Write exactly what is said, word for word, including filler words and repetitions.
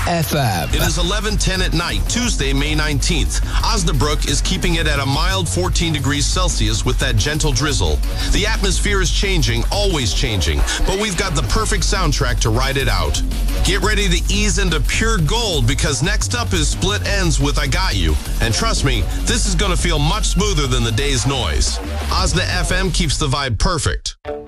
F M. It is eleven ten at night, Tuesday, May nineteenth. Osnabrück is keeping it at a mild fourteen degrees Celsius with that gentle drizzle. The atmosphere is changing, always changing, but we've got the perfect soundtrack to ride it out. Get ready to ease into pure gold because next up is Split Ends with I Got You. And trust me, this is going to feel much smoother than the day's noise. Osna F M keeps the vibe perfect.